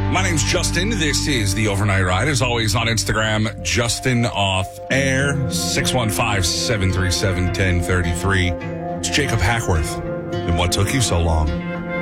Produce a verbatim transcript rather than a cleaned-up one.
My name's Justin. This is the Overnight Ride. As always on Instagram, Justin Off Air, six one five, seven three seven, one zero three three. It's Jacob Hackworth. And what took you so long?